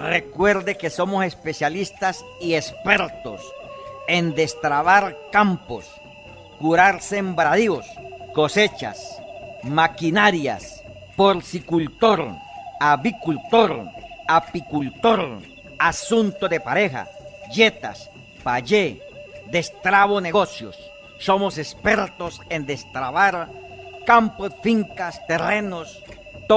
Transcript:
Recuerde que somos especialistas y expertos en destrabar campos, curar sembradíos, cosechas, maquinarias, porcicultor, avicultor, apicultor, asunto de pareja, yetas, payé, destrabo negocios. Somos expertos en destrabar campos, fincas, terrenos,